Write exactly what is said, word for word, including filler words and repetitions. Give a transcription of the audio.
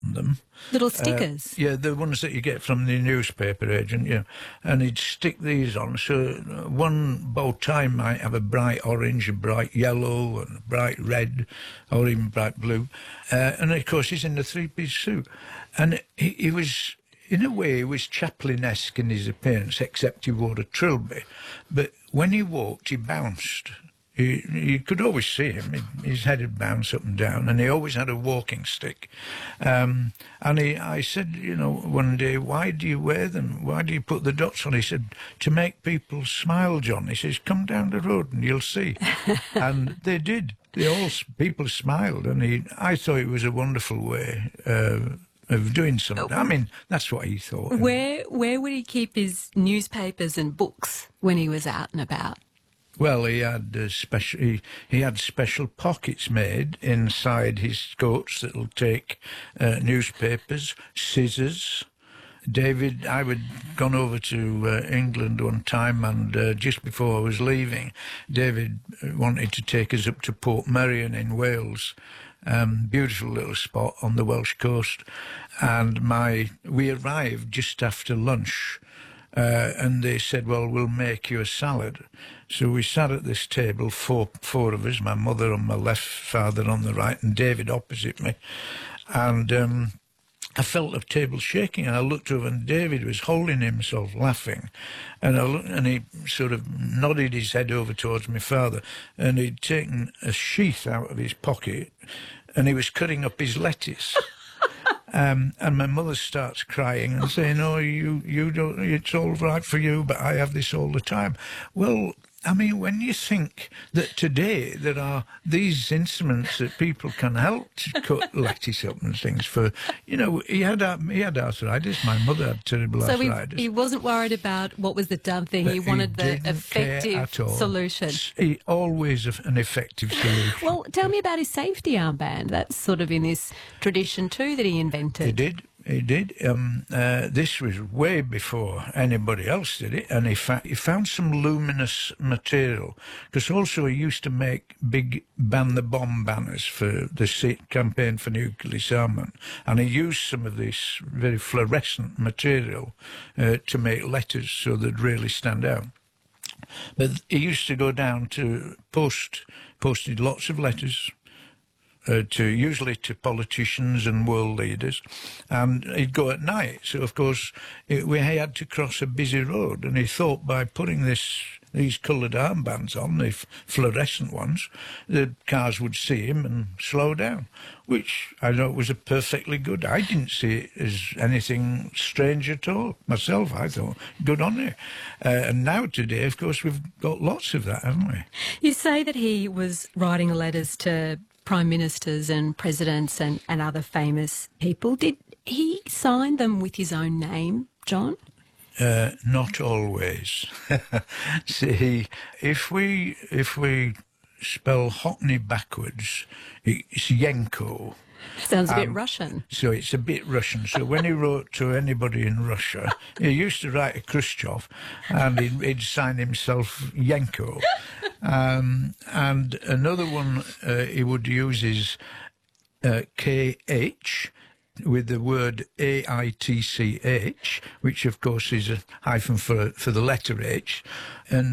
on them. Little stickers. Uh, yeah, the ones that you get from the newspaper agent, yeah. And he'd stick these on. So one bow tie might have a bright orange, a bright yellow, and a bright red, or even bright blue. Uh, and, of course, he's in a three-piece suit. And he, he was... In a way, he was Chaplin-esque in his appearance, except he wore a trilby. But when he walked, he bounced. You, you could always see him. His head would bounce up and down, and he always had a walking stick. Um, and he, I said, you know, one day, why do you wear them? Why do you put the dots on? He said, to make people smile, John. He says, come down the road and you'll see. And they did. They all, people smiled, and he, I thought it was a wonderful way uh, of doing something. I mean, that's what he thought. Where where would he keep his newspapers and books when he was out and about? Well, he had uh, special. He, he had special pockets made inside his coats that'll take uh, newspapers, scissors. David, I had gone over to uh, England one time, and uh, just before I was leaving, David wanted to take us up to Portmeirion in Wales. Um, beautiful little spot on the Welsh coast, and my we arrived just after lunch, uh, and they said, well, we'll make you a salad. So we sat at this table, four four of us, my mother on my left, father on the right, and David opposite me, and um, I felt the table shaking, and I looked over, and David was holding himself, laughing, and I looked, and he sort of nodded his head over towards my father, and he'd taken a sheath out of his pocket, and he was cutting up his lettuce. Um, and my mother starts crying and saying, "Oh, you, you don't. It's all right for you, but I have this all the time." Well, I mean, when you think that today there are these instruments that people can help to cut lettuce up and things for, you know, he had he had arthritis. My mother had terrible so arthritis. So he wasn't worried about what was the done thing. But he wanted he the effective solution. He always an effective solution. Well, tell me about his safety armband. That's sort of in this tradition too that he invented. He did. He did. Um, uh, this was way before anybody else did it, and he, fa he found some luminous material, because also he used to make big ban the bomb banners for the campaign for nuclear disarmament, and he used some of this very fluorescent material uh, to make letters so they'd really stand out. But he used to go down to post, posted lots of letters, Uh, to usually to politicians and world leaders, and he'd go at night. So of course it, we had to cross a busy road, and he thought by putting this these coloured armbands on, the fluorescent ones, the cars would see him and slow down, which I thought was a perfectly good. I didn't see it as anything strange at all myself. I thought, good on you. Uh, and now today, of course, we've got lots of that, haven't we? You say that he was writing letters to prime ministers and presidents and, and other famous people. Did he sign them with his own name, John? Uh, not always. See, if we if we spell Hockney backwards, it's Yenko. Sounds a bit um, Russian. So it's a bit Russian. So when he wrote to anybody in Russia, he used to write to Khrushchev, and he'd, he'd sign himself Yenko. Um, and another one uh, he would use is uh, K H, with the word A I T C H, which of course is a hyphen for for the letter H, and